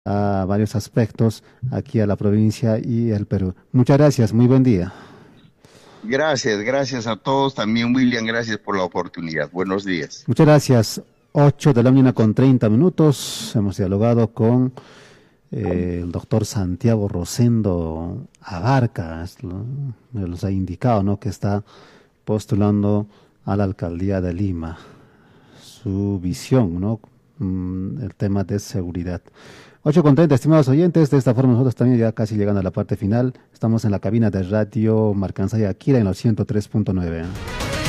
a varios aspectos aquí a la provincia y al Perú. Muchas gracias, muy buen día. Gracias, gracias a todos. También, William, gracias por la oportunidad. Buenos días. Muchas gracias. 8 de la mañana con 30 minutos. Hemos dialogado con el doctor Santiago Rosendo Abarca. Nos ha indicado, ¿no?, que está postulando a la alcaldía de Lima. Su visión, ¿no? El tema de seguridad. 8:30, estimados oyentes, de esta forma nosotros también ya casi llegando a la parte final. Estamos en la cabina de radio Marcansaya Akira en los 103.9.